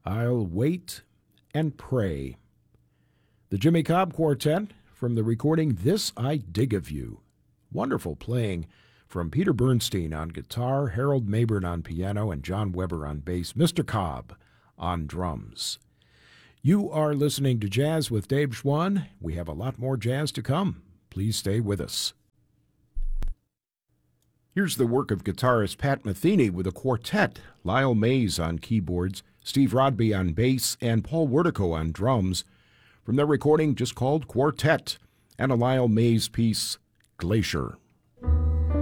I'll Wait and Pray. The Jimmy Cobb Quartet from the recording This I Dig of You. Wonderful playing from Peter Bernstein on guitar, Harold Mabern on piano, and John Weber on bass, Mr. Cobb on drums. You are listening to Jazz with Dave Schwann. We have a lot more jazz to come. Please stay with us. Here's the work of guitarist Pat Metheny with a quartet, Lyle Mays on keyboards, Steve Rodby on bass, and Paul Wertico on drums, from their recording just called Quartet, and a Lyle Mays piece, Glacier.